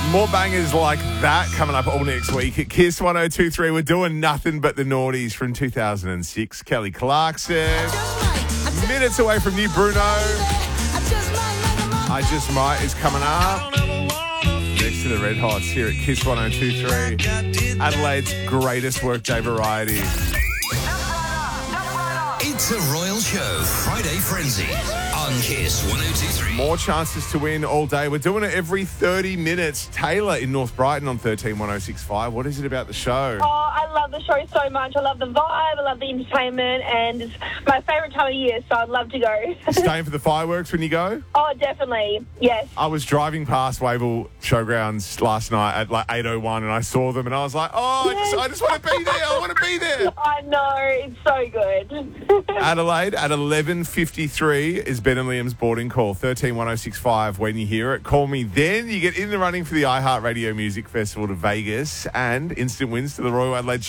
More bangers like that coming up all next week at Kiss 102.3. We're doing nothing but the naughties from 2006. Kelly Clarkson. Minutes away from New Bruno. I Just Might is coming up. Next to the Red Hots here at Kiss 102.3. Adelaide's greatest workday variety. It's a Royal Show Friday Frenzy on Kiss 102.3. More chances to win all day. We're doing it every 30 minutes. Taylor in North Brighton on 131065. What is it about the show? Oh, I love the show so much. I love the vibe, I love the entertainment, and it's my favourite time of year, so I'd love to go. Staying for the fireworks when you go? Oh, definitely. Yes. I was driving past Wavell Showgrounds last night at like 8:01 and I saw them and I was like, I just want to be there. I want to be there. I know. It's so good. Adelaide at 11:53 is Ben and Liam's boarding call. 131065 when you hear it. Call me then. You get in the running for the iHeartRadio Music Festival to Vegas and instant wins to the Royal Adelaide